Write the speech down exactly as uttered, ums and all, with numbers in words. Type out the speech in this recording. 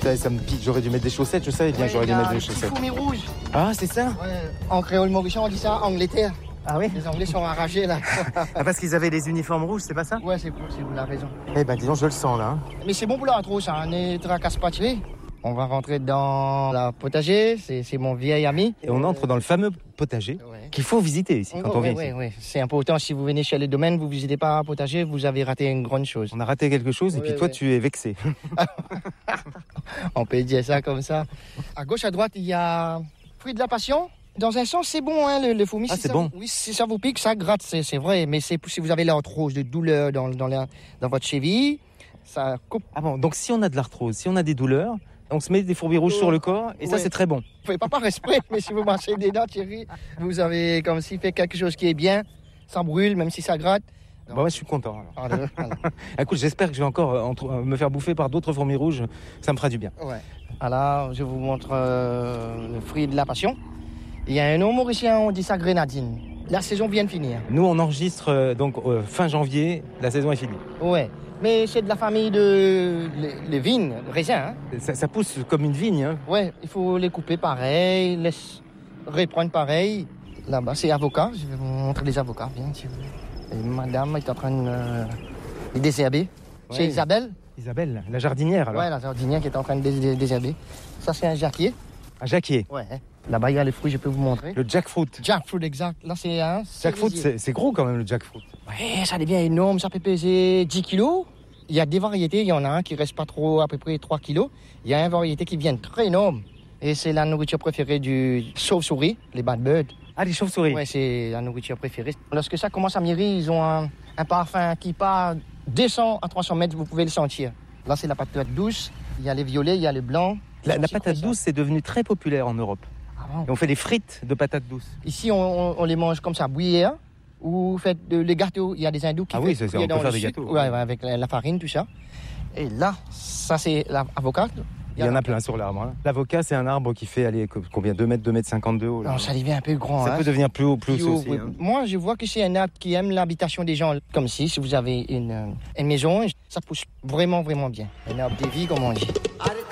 putain, ça me pique. J'aurais dû mettre des chaussettes, je savais bien, ouais, j'aurais dû mettre des chaussettes. Fourmis rouge. Ah, c'est ça? Ouais. En créole mauricien, on dit ça Angleterre. Ah oui? Les Anglais sont enragés là. Ah, parce qu'ils avaient les uniformes rouges, c'est pas ça? Ouais, c'est vous, c'est vous, la raison. Eh ben, disons, je le sens là. Hein. Mais c'est bon pour l'arthrose, ça, ne tracasse pas tuer. On va rentrer dans la potager, c'est, c'est mon vieil ami. Et on entre dans le fameux potager ouais. qu'il faut visiter ici quand oh, on vient ouais, ici. Oui, ouais. C'est important. Si vous venez chez les domaines, vous ne visitez pas un potager, vous avez raté une grande chose. On a raté quelque chose et ouais, puis toi, ouais. tu es vexé. On peut dire ça comme ça. À gauche, à droite, il y a fruit de la passion. Dans un sens, c'est bon, hein, le, le fourmi. Ah, si c'est ça, bon. Oui, si ça vous pique, ça gratte, c'est, c'est vrai. Mais c'est, si vous avez l'arthrose, de douleur dans, dans, la, dans votre cheville, ça coupe. Ah bon, donc si on a de l'arthrose, si on a des douleurs, on se met des fourmis rouges oh, sur le corps et ouais. ça, c'est très bon. Vous ne pouvez pas par esprit, mais si vous marchez des dents, Thierry, vous avez comme s'il fait quelque chose qui est bien, ça brûle, même si ça gratte. Bah ouais, je suis content. Alors. Alors, alors. Écoute, j'espère que je vais encore euh, me faire bouffer par d'autres fourmis rouges. Ça me fera du bien. Ouais. Alors, je vous montre euh, le fruit de la passion. Il y a un nom mauricien, on dit ça grenadine. La saison vient de finir. Nous, on enregistre euh, donc euh, fin janvier. La saison est finie. Ouais. Mais c'est de la famille de les, les vignes, les raisins. Hein. Ça, ça pousse comme une vigne. Hein. Ouais, il faut les couper pareil, les reprendre pareil. Là-bas, c'est avocat. Je vais vous montrer les avocats. Bien, si vous voulez. Et madame est en train de euh, les désherber. Ouais. C'est Isabelle. Isabelle, la jardinière alors. Ouais, la jardinière qui est en train de dés- désherber. Ça, c'est un jacquier. Un jacquier. Ouais. Là-bas, il y a les fruits, je peux vous montrer. Le jackfruit. Jackfruit, exact. Là, c'est un. Jackfruit, c'est, c'est gros quand même, le jackfruit. Ouais, ça devient énorme. Ça peut peser dix kilos. Il y a des variétés. Il y en a un qui reste pas trop, à peu près trois kilos. Il y a une variété qui vient très énorme. Et c'est la nourriture préférée du chauve-souris, les bad birds. Ah, les chauves-souris. Ouais, c'est la nourriture préférée. Lorsque ça commence à mûrir, ils ont un, un parfum qui part deux cents à trois cents mètres. Vous pouvez le sentir. Là, c'est la patate douce. Il y a les violets, il y a les blancs. La, la patate douce, c'est devenu très populaire en Europe. Ah bon? Et on fait des frites de patates douces. Ici, on, on, on les mange comme ça, bouillies. Ou faites de, les gâteaux. Il y a des hindous qui ah fait, oui, c'est ça, on peut faire des sucre, gâteaux. Ouais, ouais, avec la, la farine, tout ça. Et là, ça, c'est l'avocat. Il y en a plein sur l'arbre. Hein. L'avocat, c'est un arbre qui fait aller combien deux mètres, deux mètres cinquante de haut. Là. Non, ça devient un peu grand. Ça hein. peut devenir plus haut, plus, plus haut aussi. Oui. Hein. Moi, je vois que c'est un arbre qui aime l'habitation des gens. Comme si, si vous avez une, une maison, ça pousse vraiment, vraiment bien. Un arbre de vie, comme on dit.